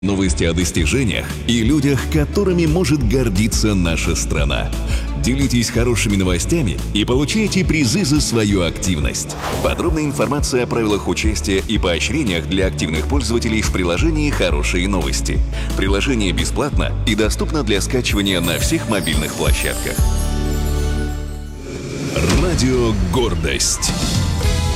Новости о достижениях и людях, которыми может гордиться наша страна. Делитесь хорошими новостями и получайте призы за свою активность. Подробная информация о правилах участия и поощрениях для активных пользователей в приложении «Хорошие новости». Приложение бесплатно и доступно для скачивания на всех мобильных площадках. Радио «Гордость».